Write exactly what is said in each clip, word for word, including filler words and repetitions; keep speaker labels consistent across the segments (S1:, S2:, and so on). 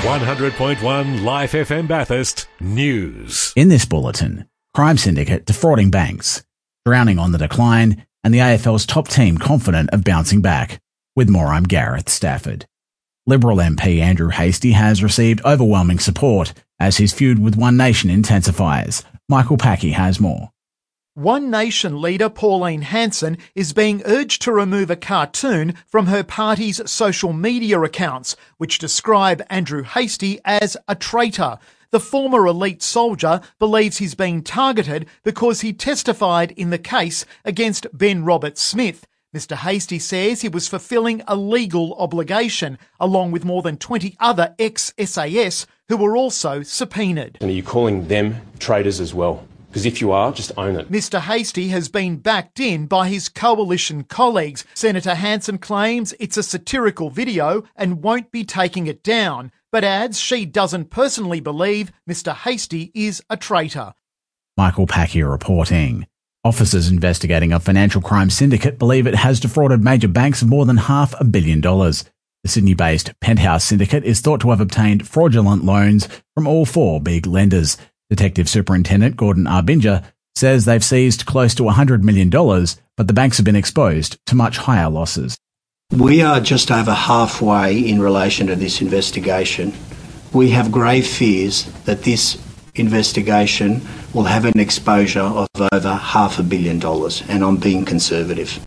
S1: one hundred point one Life F M Bathurst News.
S2: In this bulletin, crime syndicate defrauding banks, drowning on the decline, and the A F L's top team confident of bouncing back. With more, I'm Gareth Stafford. Liberal M P Andrew Hastie has received overwhelming support as his feud with One Nation intensifies. Michael Packey has more.
S3: One Nation leader Pauline Hanson is being urged to remove a cartoon from her party's social media accounts, which describe Andrew Hastie as a traitor. The former elite soldier believes he's being targeted because he testified in the case against Ben Roberts-Smith. Mister Hastie says he was fulfilling a legal obligation, along with more than twenty other ex-S A S who were also subpoenaed.
S4: And are you calling them traitors as well? Because if you are, just own it.
S3: Mister Hastie has been backed in by his coalition colleagues. Senator Hanson claims it's a satirical video and won't be taking it down, but adds she doesn't personally believe Mister Hastie is a traitor.
S2: Michael Packey reporting. Officers investigating a financial crime syndicate believe it has defrauded major banks of more than half a billion dollars. The Sydney-based Penthouse Syndicate is thought to have obtained fraudulent loans from all four big lenders. Detective Superintendent Gordon Arbinger says they've seized close to one hundred million dollars, but the banks have been exposed to much higher losses.
S5: We are just over halfway in relation to this investigation. We have grave fears that this investigation will have an exposure of over half a billion dollars, and I'm being conservative.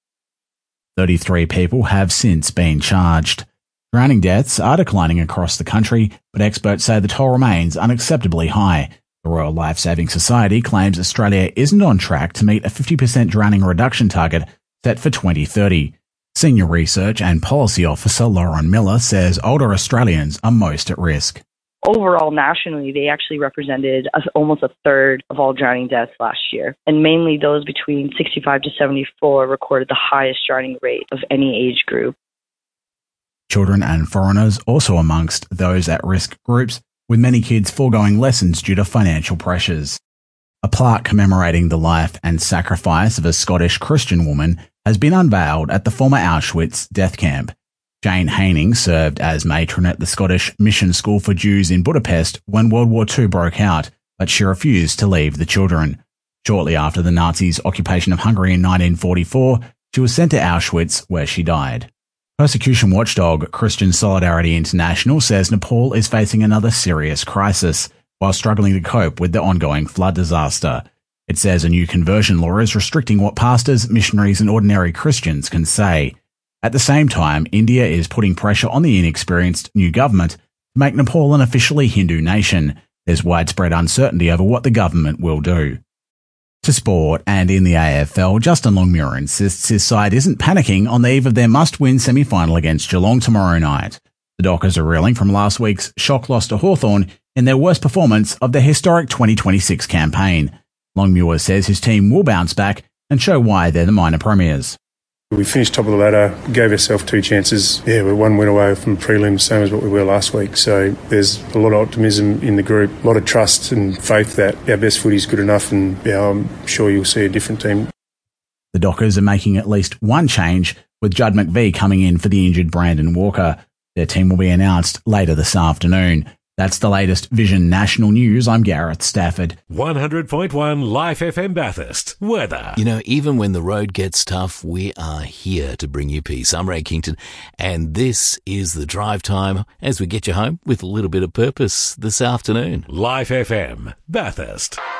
S2: thirty-three people have since been charged. Drowning deaths are declining across the country, but experts say the toll remains unacceptably high. The Royal Life Saving Society claims Australia isn't on track to meet a fifty percent drowning reduction target set for twenty thirty. Senior Research and Policy Officer Lauren Miller says older Australians are most at risk.
S6: Overall, nationally, they actually represented a, almost a third of all drowning deaths last year, and mainly those between sixty-five to seventy-four recorded the highest drowning rate of any age group.
S2: Children and foreigners also amongst those at-risk groups, with many kids foregoing lessons due to financial pressures. A plaque commemorating the life and sacrifice of a Scottish Christian woman has been unveiled at the former Auschwitz death camp. Jane Haining served as matron at the Scottish Mission School for Jews in Budapest when World War Two broke out, but she refused to leave the children. Shortly after the Nazis' occupation of Hungary in nineteen forty-four, she was sent to Auschwitz, where she died. Persecution watchdog Christian Solidarity International says Nepal is facing another serious crisis while struggling to cope with the ongoing flood disaster. It says a new conversion law is restricting what pastors, missionaries and ordinary Christians can say. At the same time, India is putting pressure on the inexperienced new government to make Nepal an officially Hindu nation. There's widespread uncertainty over what the government will do. To sport, and in the A F L, Justin Longmuir insists his side isn't panicking on the eve of their must-win semi-final against Geelong tomorrow night. The Dockers are reeling from last week's shock loss to Hawthorn in their worst performance of the historic twenty twenty-six campaign. Longmuir says his team will bounce back and show why they're the minor premiers.
S7: We finished top of the ladder, gave ourselves two chances. Yeah, we're one win away from prelims, same as what we were last week. So there's a lot of optimism in the group, a lot of trust and faith that our best footy is good enough, and yeah, I'm sure you'll see a different team.
S2: The Dockers are making at least one change, with Judd McVie coming in for the injured Brandon Walker. Their team will be announced later this afternoon. That's the latest Vision National News. I'm Gareth Stafford.
S1: one hundred point one Life F M Bathurst. Weather.
S8: You know, even when the road gets tough, we are here to bring you peace. I'm Ray Kington, and this is the drive time as we get you home with a little bit of purpose this afternoon.
S1: Life F M Bathurst.